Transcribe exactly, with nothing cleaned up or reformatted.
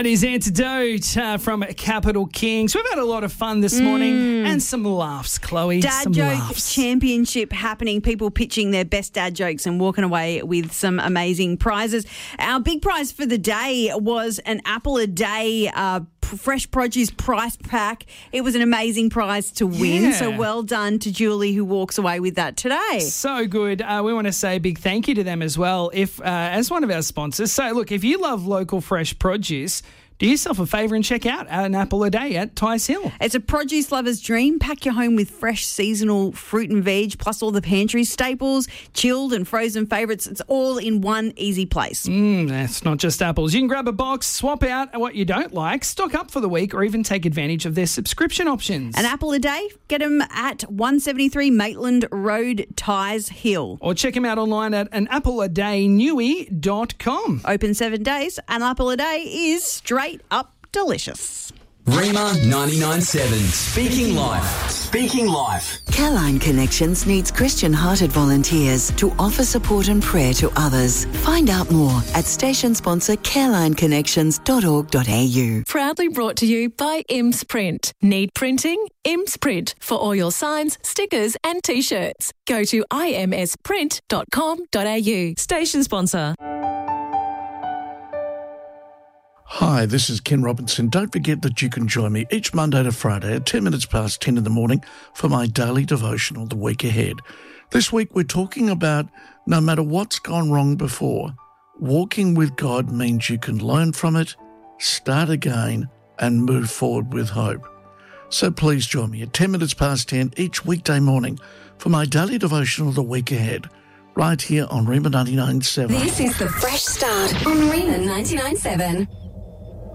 That is Antidote uh, from Capital Kings. We've had a lot of fun this morning Mm. and some laughs, Chloe. Dad some joke laughs. championship happening. People pitching their best dad jokes and walking away with some amazing prizes. Our big prize for the day was an apple a day uh, fresh produce price pack. It was an amazing prize to win. Yeah. So well done to Julie, who walks away with that today. So good. Uh, we want to say a big thank you to them as well. If uh, as one of our sponsors. So look, if you love local fresh produce, do yourself a favour and check out an apple a day at Tice Hill. It's a produce lover's dream. Pack your home with fresh seasonal fruit and veg, plus all the pantry staples, chilled and frozen favourites. It's all in one easy place. Mm, that's not just apples. You can grab a box, swap out what you don't like, stock up for the week, or even take advantage of their subscription options. An apple a day? Get them at one seventy-three Maitland Road, Tice Hill. Or check them out online at an apple a day newy dot com. Open seven days. An apple a day is straight up delicious. Rima ninety-nine point seven. Speaking Life. Speaking Life. Careline Connections needs Christian-hearted volunteers to offer support and prayer to others. Find out more at station sponsor careline connections dot org dot a u. Proudly brought to you by Imps Print. Need printing? Imps Print for all your signs, stickers and T-shirts. Go to i m s print dot com dot a u. Station sponsor. Hi, this is Ken Robinson. Don't forget that you can join me each Monday to Friday at ten minutes past ten in the morning for my daily devotional, The Week Ahead. This week we're talking about no matter what's gone wrong before, walking with God means you can learn from it, start again and move forward with hope. So please join me at ten minutes past ten each weekday morning for my daily devotional, The Week Ahead, right here on Rima ninety-nine point seven. This is The Fresh Start on Rima ninety-nine point seven.